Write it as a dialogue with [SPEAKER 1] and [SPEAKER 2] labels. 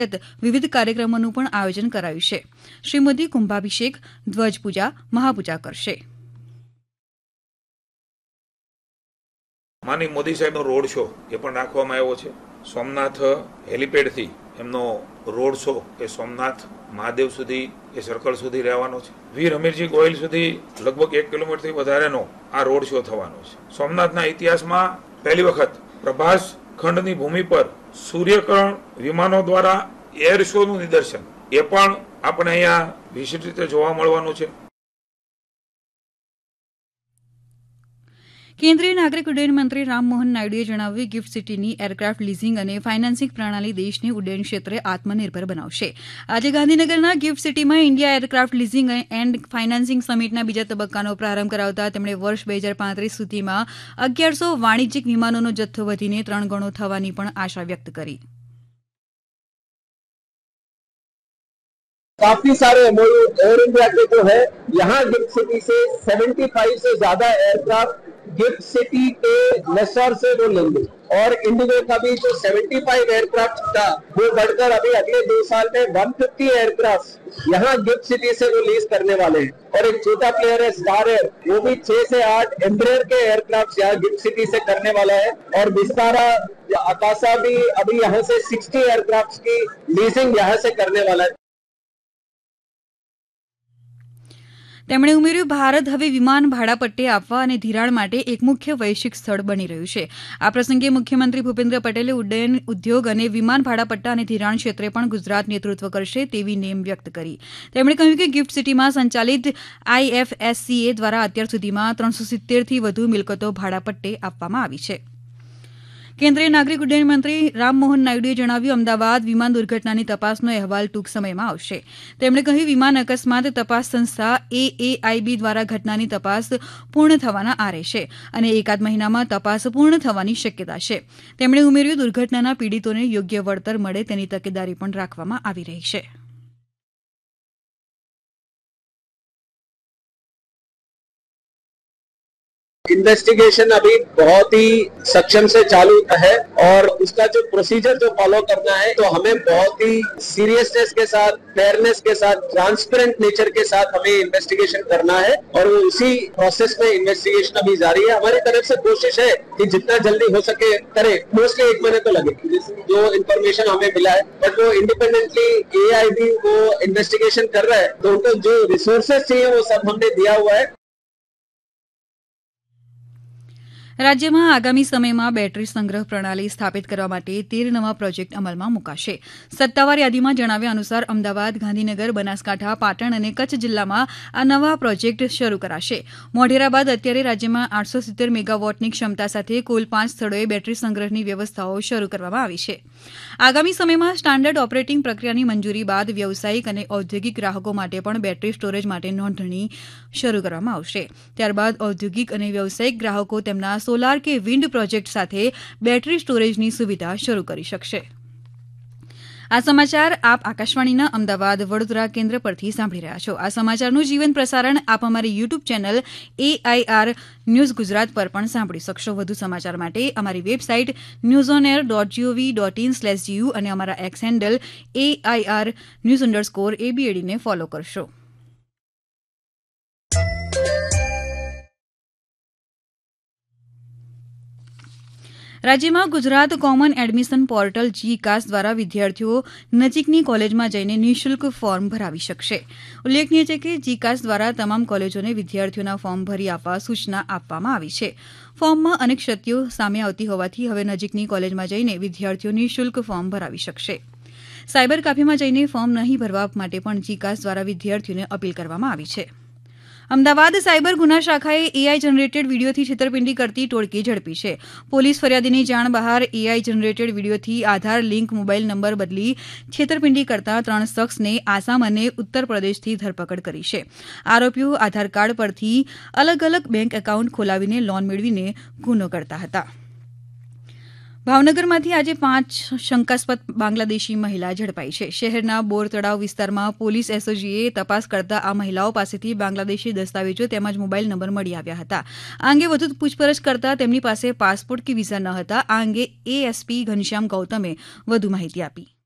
[SPEAKER 1] વિવિધ કાર્યક્રમોનું પણ આયોજન કરાયું છે. શ્રી મોદી કુંભાભિષેક, ધ્વજપૂજા, મહાપૂજા કરશે.
[SPEAKER 2] માનનીય મોદી સાહેબનો રોડ શો એ પણ રાખવામાં આવ્યો છે. સોમનાથ હેલિપેડથી એમનો રોડ શો એ સોમનાથ મહાદેવ સુધી એ સર્કલ સુધી રહેવાનો છે. વીર હમીરજી ગોહિલ સુધી લગભગ 1 કિલોમીટરથી વધારેનો આ રોડ શો થવાનો છે. સોમનાથના ઇતિહાસમાં પહેલી વખત પ્રભાસ ખંડની ભૂમિ પર સૂર્યકર્ણ વિમાનો દ્વારા એર શોનું નિદર્શન એ પણ આપણે અહીંયા વિશિષ્ટ રીતે જોવા મળવાનું છે.
[SPEAKER 1] કેન્દ્રીય નાગરિક ઉડ્ડયન મંત્રી રામમોહન નાયડુએ જણાવ્યું ગિફ્ટ સિટીની એરક્રાફ્ટ લીઝિંગ અને ફાયનાન્સિંગ પ્રણાલી દેશને ઉડ્ડયન ક્ષેત્રે આત્મનિર્ભર બનાવશે. આજે ગાંધીનગરના ગિફ્ટ સિટીમાં ઇન્ડિયા એરક્રાફ્ટ લીઝિંગ એન્ડ ફાયનાન્સિંગ સમિટના બીજા તબક્કાનો પ્રારંભ કરાવતા તેમણે વર્ષ 2035 સુધીમાં 1100 વાણિજ્યિક વિમાનોનો જથ્થો વધીને 3 ગણો થવાની પણ આશા વ્યક્ત કરી.
[SPEAKER 3] काफी सारे एमओयू एयर इंडिया के जो है यहाँ गिफ्ट सिटी से 75 से ज्यादा एयरक्राफ्ट गिफ्ट सिटी के लेसर से वो लेंगे और इंडिगो का भी जो 75 एयरक्राफ्ट था वो बढ़कर अभी अगले 2 साल में 150 एयरक्राफ्ट यहाँ गिफ्ट सिटी से वो लीज करने वाले हैं. और एक छोटा प्लेयर है स्टार एयर, वो भी 6 से 8 एम्ब्रेयर के एयरक्राफ्ट यहाँ गिफ्ट सिटी से करने वाला है. और विस्तारा आकाशा भी अभी यहाँ से 60 एयरक्राफ्ट की लीजिंग यहाँ से करने वाला है.
[SPEAKER 1] તેમણે ઉમેર્યું ભારત હવે વિમાન ભાડાપટ્ટે આપવા અને ધિરાણ માટે એક મુખ્ય વૈશ્વિક સ્થળ બની રહ્યું છે. આ પ્રસંગે મુખ્યમંત્રી ભૂપેન્દ્ર પટેલે ઉડ્ડયન ઉદ્યોગ અને વિમાન ભાડાપટ્ટા અને ધિરાણ ક્ષેત્રે પણ ગુજરાત નેતૃત્વ કરશે તેવી નેમ વ્યક્ત કરી. તેમણે કહ્યું કે ગિફ્ટ સિટીમાં સંચાલિત IFSCA દ્વારા અત્યાર સુધીમાં 370થી વધુ મિલકતો ભાડાપટ્ટે આપવામાં આવી છે. કેન્દ્રીય નાગરિક ઉડ્ડયન મંત્રી રામમોહન નાયડુએ જણાવ્યું અમદાવાદ વિમાન દુર્ઘટનાની તપાસનો અહેવાલ ટૂંક સમયમાં આવશે. તેમણે કહ્યું વિમાન અકસ્માત તપાસ સંસ્થા AAIB દ્વારા ઘટનાની તપાસ પૂર્ણ થવાના આરે છે અને એકાદ મહિનામાં તપાસ પૂર્ણ થવાની શક્યતા છે. તેમણે ઉમેર્યું દુર્ઘટનાના પીડિતોને યોગ્ય વળતર મળે તેની તકેદારી પણ રાખવામાં આવી રહી છે.
[SPEAKER 3] इन्वेस्टिगेशन अभी बहुत ही सक्षम से चालू है और उसका जो प्रोसीजर जो फॉलो करना है तो हमें बहुत ही सीरियसनेस के साथ, फेयरनेस के साथ, ट्रांसपेरेंट नेचर के साथ हमें इन्वेस्टिगेशन करना है और वो उसी प्रोसेस में इन्वेस्टिगेशन अभी जारी है. हमारी तरफ से कोशिश है कि जितना जल्दी हो सके करें. मोस्टली 1 महीने तो लगे जो इन्फॉर्मेशन हमें मिला है, बट वो इंडिपेंडेंटली AIB वो इन्वेस्टिगेशन कर रहा है तो उनको जो रिसोर्सेज चाहिए वो सब हमने दिया हुआ है.
[SPEAKER 1] રાજ્યમાં આગામી સમયમાં બેટરી સંગ્રહ પ્રણાલી સ્થાપિત કરવા માટે 13 નવા પ્રોજેક્ટ અમલમાં મુકાશે. સત્તાવાર યાદીમાં જણાવ્યા અનુસાર અમદાવાદ, ગાંધીનગર, બનાસકાંઠા, પાટણ અને કચ્છ જિલ્લામાં આ નવા પ્રોજેક્ટ શરૂ કરાશે. મોઢેરા બાદ અત્યારે રાજ્યમાં 870 મેગાવોટની ક્ષમતા સાથે કુલ 5 સ્થળોએ બેટરી સંગ્રહની વ્યવસ્થાઓ શરૂ કરવામાં આવી છે. આગામી સમયમાં સ્ટાન્ડર્ડ ઓપરેટિંગ પ્રક્રિયાની મંજૂરી બાદ વ્યવસાયિક અને ઔદ્યોગિક ગ્રાહકો માટે પણ બેટરી સ્ટોરેજ માટે નોંધણી શરૂ કરવામાં આવશે. ત્યારબાદ ઔદ્યોગિક અને વ્યવસાયિક ગ્રાહકો તેમના સોલાર કે વિન્ડ પ્રોજેક્ટ સાથે બેટરી સ્ટોરેજની સુવિધા શરૂ કરી શકશે. આ સમાચાર આપ આકાશવાણીના અમદાવાદ વડોદરા કેન્દ્ર પરથી સાંભળી રહ્યા છો. આ સમાચારનું જીવંત પ્રસારણ આપ અમારી YouTube channel AIR news Gujarat પર પણ સાંભળી શકશો. વધુ સમાચાર માટે અમારી વેબસાઇટ newsonair.gov.in/du અને અમારા એક્સ હેન્ડલ AIR_news_ABAD ને ફોલો કરશો. રાજ્યમાં Gujarat common admission portal GCAS દ્વારા વિદ્યાર્થીઓ નજીકની કોલેજમાં જઈને નિઃશુલ્ક ફોર્મ ભરાવી શકશે. ઉલ્લેખનીય છે કે GCAS દ્વારા તમામ કોલેજોને વિદ્યાર્થીઓના ફોર્મ ભરી આપવા સૂચના આપવામાં આવી છે. ફોર્મમાં અનેક ક્ષતિઓ સામે આવતી હોવાથી હવે નજીકની કોલેજમાં જઈને વિદ્યાર્થીઓ નિઃશુલ્ક ફોર્મ ભરાવી શકશે. સાયબર કાફેમાં જઈને ફોર્મ નહીં ભરવા માટે પણ GCAS દ્વારા વિદ્યાર્થીઓને અપીલ કરવામાં આવી છે. અમદાવાદ સાયબર ગુના શાખાએ AI જનરેટેડ વિડીયોથી છેતરપિંડી કરતી ટોળકી ઝડપી છે. પોલીસ ફરિયાદીની જાણ બહાર AI જનરેટેડ વિડીયોથી આધાર લિંક મોબાઈલ નંબર બદલી છેતરપિંડી કરતા 3 શખ્સને આસામ અને ઉત્તર પ્રદેશથી ધરપકડ કરી છે. આરોપીઓ આધાર કાર્ડ પરથી અલગ અલગ બેંક એકાઉન્ટ ખોલાવીને લોન મેળવીને ગુનો કરતા હતા. ભાવનગરમાંથી આજે 5 શંકાસ્પદ બાંગ્લાદેશી મહિલા ઝડપાઈ છે. શહેરના બોર તળાવ વિસ્તારમાં પોલીસ SOGએ તપાસ કરતા આ મહિલાઓ પાસેથી બાંગ્લાદેશી દસ્તાવેજો તેમજ મોબાઈલ નંબર મળી આવ્યા હતા. આ અંગે વધુ પૂછપરછ કરતા તેમની પાસે પાસપોર્ટ કે વિઝા ન હતા. આ અંગે ASP ઘનશ્યામ ગૌતમે વધુ માહિતી આપી.